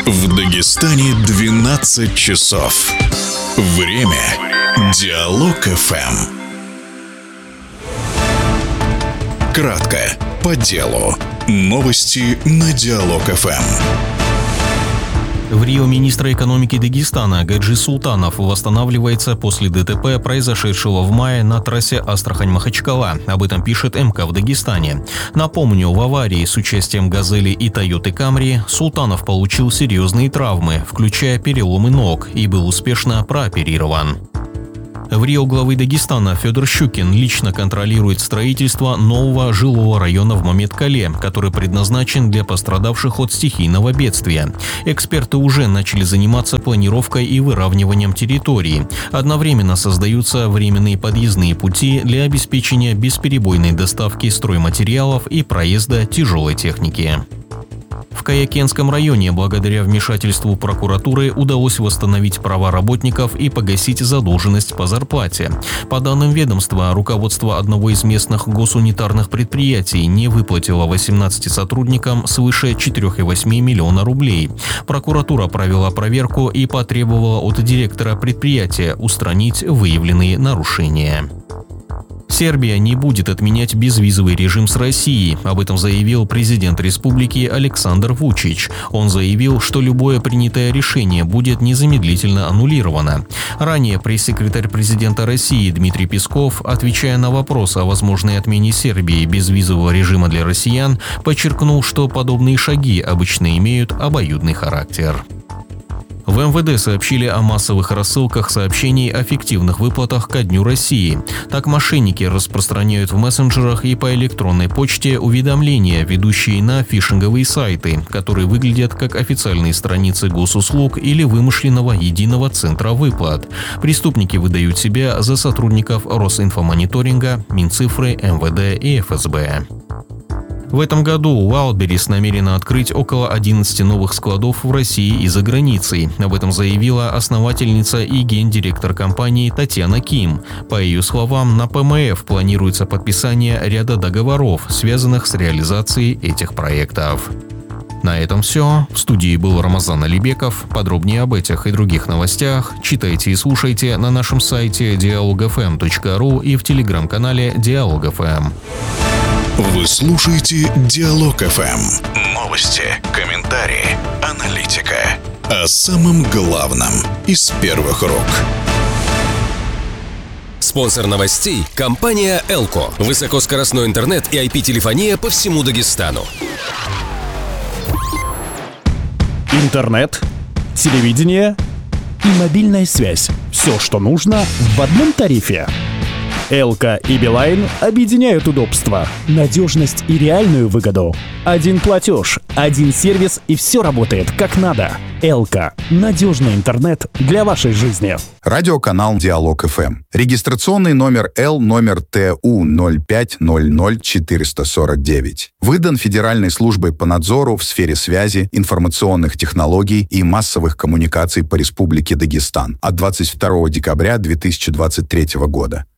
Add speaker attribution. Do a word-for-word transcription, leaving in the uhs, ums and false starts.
Speaker 1: В Дагестане двенадцать часов. Время Диалог эф эм. Кратко, по делу. Новости на Диалог эф эм.
Speaker 2: В Рио министр экономики Дагестана Гаджи Султанов восстанавливается после ДТП, произошедшего в мае на трассе Астрахань-Махачкала. Об этом пишет эм ка в Дагестане. Напомню, в аварии с участием «Газели» и «Тойоты Камри» Султанов получил серьезные травмы, включая переломы ног, и был успешно прооперирован. В Рио главы Дагестана Федор Щукин лично контролирует строительство нового жилого района в Маметкале, который предназначен для пострадавших от стихийного бедствия. Эксперты уже начали заниматься планировкой и выравниванием территории. Одновременно создаются временные подъездные пути для обеспечения бесперебойной доставки стройматериалов и проезда тяжелой техники. В Каякенском районе благодаря вмешательству прокуратуры удалось восстановить права работников и погасить задолженность по зарплате. По данным ведомства, руководство одного из местных госунитарных предприятий не выплатило восемнадцати сотрудникам свыше четыре целых восемь десятых миллиона рублей. Прокуратура провела проверку и потребовала от директора предприятия устранить выявленные нарушения. Сербия не будет отменять безвизовый режим с Россией. Об этом заявил президент республики Александр Вучич. Он заявил, что любое принятое решение будет незамедлительно аннулировано. Ранее пресс-секретарь президента России Дмитрий Песков, отвечая на вопрос о возможной отмене Сербии безвизового режима для россиян, подчеркнул, что подобные шаги обычно имеют обоюдный характер. В эм вэ дэ сообщили о массовых рассылках сообщений о фиктивных выплатах ко Дню России. Так мошенники распространяют в мессенджерах и по электронной почте уведомления, ведущие на фишинговые сайты, которые выглядят как официальные страницы госуслуг или вымышленного единого центра выплат. Преступники выдают себя за сотрудников Росинфомониторинга, Минцифры, эм вэ дэ и эф эс бэ. В этом году Wildberries намерена открыть около одиннадцати новых складов в России и за границей. Об этом заявила основательница и гендиректор компании Татьяна Ким. По ее словам, на пэ эм эф планируется подписание ряда договоров, связанных с реализацией этих проектов. На этом все. В студии был Рамазан Алибеков. Подробнее об этих и других новостях читайте и слушайте на нашем сайте диалог эф эм точка ру и в телеграм-канале Диалог эф эм.
Speaker 1: Вы слушаете Диалог эф эм. Новости, комментарии, аналитика. О самом главном из первых рук.
Speaker 3: Спонсор новостей – компания Элко. Высокоскоростной интернет и ай пи-телефония по всему Дагестану.
Speaker 4: Интернет, телевидение и мобильная связь. Все, что нужно в одном тарифе. Элко и Билайн объединяют удобство, надежность и реальную выгоду. Один платеж, один сервис и все работает как надо. Элко – надежный интернет для вашей жизни.
Speaker 5: Радиоканал Диалог эф эм. Регистрационный номер Л номер Т У ноль пять ноль ноль четыре сорок девять. Выдан Федеральной службой по надзору в сфере связи, информационных технологий и массовых коммуникаций по Республике Дагестан от двадцать второго декабря две тысячи двадцать третьего года.